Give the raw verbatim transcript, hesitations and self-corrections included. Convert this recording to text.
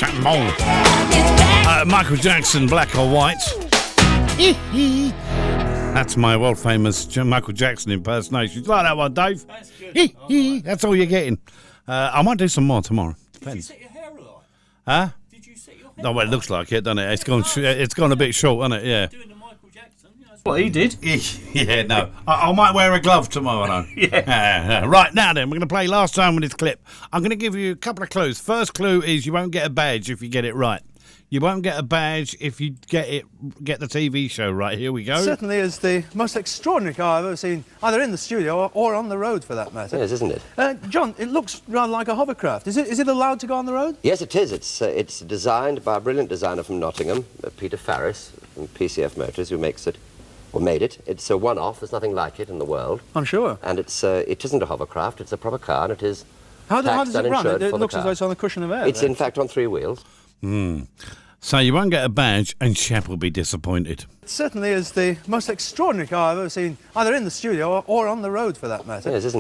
Chapman. Uh, Michael Jackson, Black or White. That's my world famous Michael Jackson impersonation. You like that one, Dave? That's good. That's all you're getting. Uh, I might do some more tomorrow. Did you set your hair alight? Huh? Did you set your hair No, well, it looks like it, doesn't it? It's gone. Sh- it's gone a bit short, hasn't it? Yeah. Doing the Michael Jackson. You know, that's what he did. Yeah, no. I, I might wear a glove tomorrow, though. Yeah. Uh, right, now then, we're going to play Last Time with this clip. I'm going to give you a couple of clues. First clue is you won't get a badge if you get it right. You won't get a badge if you get it, get the T V show right. Here we go. Certainly is the most extraordinary car I've ever seen, either in the studio or, or on the road, for that matter. Yes, isn't it? Uh, John, it looks rather like a hovercraft. Is it? Is it allowed to go on the road? Yes, it is. It's uh, it's designed by a brilliant designer from Nottingham, uh, Peter Farris, from P C F Motors, who makes it, or made it. It's a one-off. There's nothing like it in the world. I'm sure. And it's uh, it isn't a hovercraft. It's a proper car, and it is. How, do, how taxed does it and run? It, insured it for the looks as car. though it's on a cushion of air. It's there. in fact on three wheels. So you won't get a badge, and Shep will be disappointed. It certainly is the most extraordinary car I've ever seen, either in the studio or, or on the road, for that matter. Yes, isn't it?